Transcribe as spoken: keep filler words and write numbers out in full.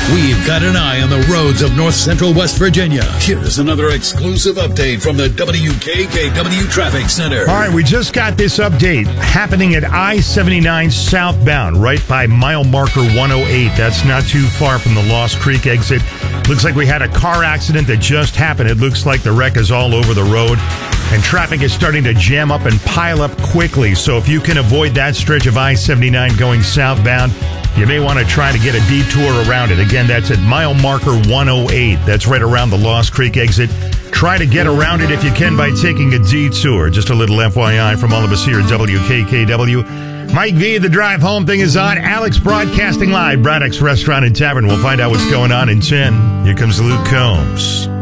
We've got an eye on the roads of north central West Virginia. Here's another exclusive update from the W K K W Traffic Center. All right, we just got this update happening at I seventy-nine southbound, right by mile marker one oh eight. That's not too far from the Lost Creek exit. Looks like we had a car accident that just happened. It looks like the wreck is all over the road, and traffic is starting to jam up and pile up quickly. So if you can avoid that stretch of I seventy-nine going southbound, you may want to try to get a detour around it. Again, that's at mile marker one oh eight. That's right around the Lost Creek exit. Try to get around it if you can by taking a detour. Just a little F Y I from all of us here at W K K W. Mike V, the drive home thing is on. Alex broadcasting live, Braddock's Restaurant and Tavern. We'll find out what's going on in ten. Here comes Luke Combs.